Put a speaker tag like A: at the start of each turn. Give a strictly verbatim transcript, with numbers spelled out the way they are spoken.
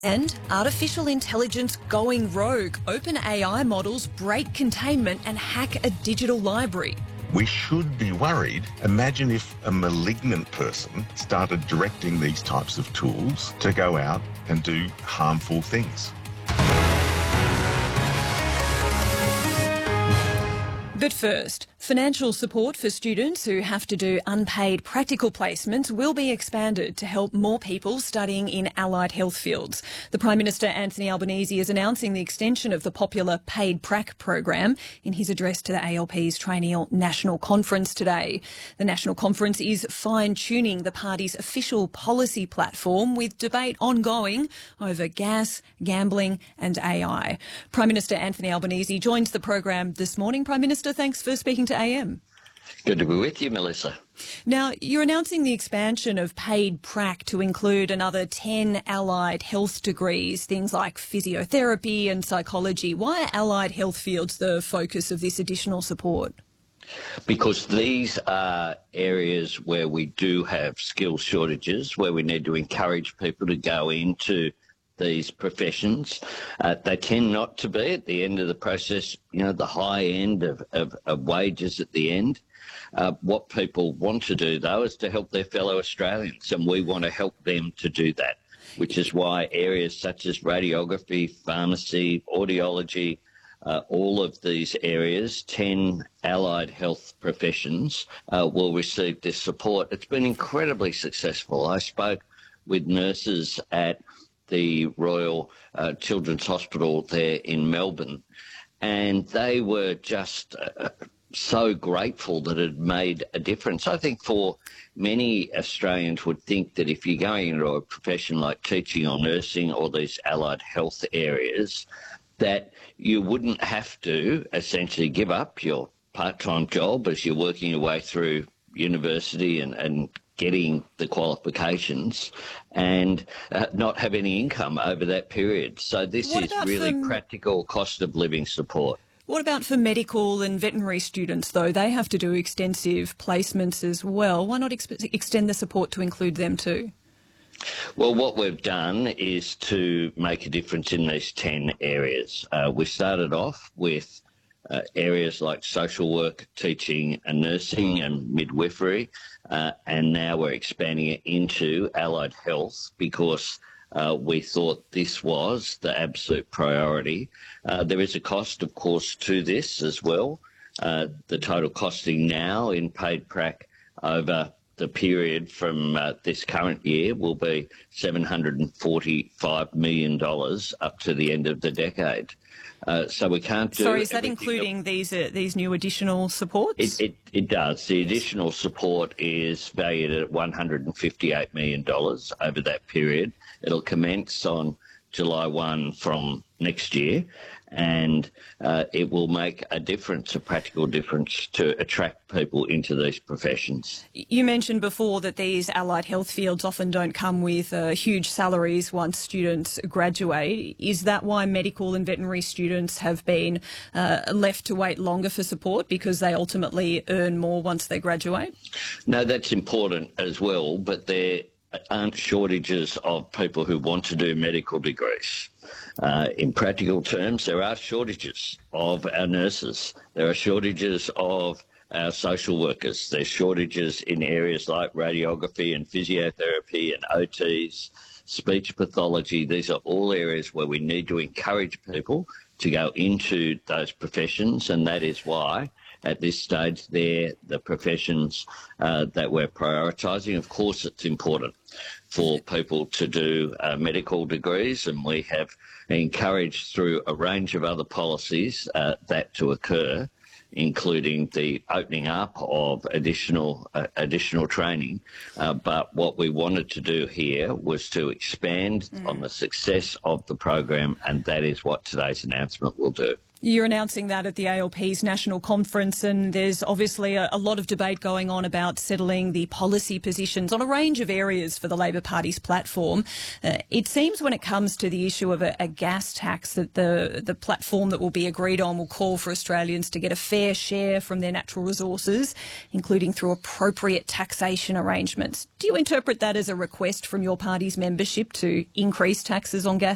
A: And artificial intelligence going rogue. OpenAI models break containment and hack a digital library.
B: We should be worried. Imagine if a malignant person started directing these types of tools to go out and do harmful things.
A: But first, financial support for students who have to do unpaid practical placements will be expanded to help more people studying in allied health fields. The Prime Minister Anthony Albanese is announcing the extension of the popular Paid Prac program in his address to the A L P's Triennial National Conference today. The National Conference is fine-tuning the party's official policy platform, with debate ongoing over gas, gambling and A I. Prime Minister Anthony Albanese joins the program this morning. Prime Minister, thanks for speaking to A M.
C: Good to be with you, Melissa.
A: Now, you're announcing the expansion of Paid Prac to include another ten allied health degrees, things like physiotherapy and psychology. Why are allied health fields the focus of this additional support?
C: Because these are areas where we do have skill shortages, where we need to encourage people to go into these professions. Uh, they tend not to be, at the end of the process, you know, the high end of, of, of wages at the end. Uh, what people want to do, though, is to help their fellow Australians, and we want to help them to do that, which is why areas such as radiography, pharmacy, audiology, uh, all of these areas, ten allied health professions, uh, will receive this support. It's been incredibly successful. I spoke with nurses at the Royal uh, Children's Hospital there in Melbourne, and they were just uh, so grateful that it had made a difference. I think for many Australians would think that if you're going into a profession like teaching or nursing or these allied health areas, that you wouldn't have to essentially give up your part-time job as you're working your way through university and, and getting the qualifications and uh, not have any income over that period. So this
A: What
C: is
A: about
C: really
A: from-
C: practical cost of living support.
A: What about for medical and veterinary students, though? They have to do extensive placements as well. Why not exp- extend the support to include them too?
C: Well, what we've done is to make a difference in these ten areas. Uh, we started off with uh, areas like social work, teaching and nursing and midwifery, uh, and now we're expanding it into allied health because Uh, we thought this was the absolute priority. Uh, there is a cost, of course, to this as well. Uh, the total costing now in Paid Prac over the period from uh, this current year will be seven hundred forty-five million dollars up to the end of the decade. Uh, so we can't do...
A: Sorry, is that including these uh, these new additional supports?
C: It, it, it does. The additional support is valued at one hundred fifty-eight million dollars over that period. It'll commence on July first from next year, and uh, it will make a difference, a practical difference, to attract people into these professions.
A: You mentioned before that these allied health fields often don't come with uh, huge salaries once students graduate. Is that why medical and veterinary students have been uh, left to wait longer for support, because they ultimately earn more once they graduate?
C: No, that's important as well, but there aren't shortages of people who want to do medical degrees. Uh, in practical terms, there are shortages of our nurses. There are shortages of our social workers. There's shortages in areas like radiography and physiotherapy and O Ts, speech pathology. These are all areas where we need to encourage people to go into those professions, and that is why at this stage they're the professions uh, that we're prioritising. Of course, it's important for people to do uh, medical degrees, and we have encouraged through a range of other policies uh, that to occur, including the opening up of additional uh, additional training. Uh, but what we wanted to do here was to expand mm. on the success of the program, and that is what today's announcement will do.
A: You're announcing that at the A L P's National Conference, and there's obviously a, a lot of debate going on about settling the policy positions on a range of areas for the Labor Party's platform. Uh, it seems when it comes to the issue of a, a gas tax that the, the platform that will be agreed on will call for Australians to get a fair share from their natural resources, including through appropriate taxation arrangements. Do you interpret that as a request from your party's membership to increase taxes on gas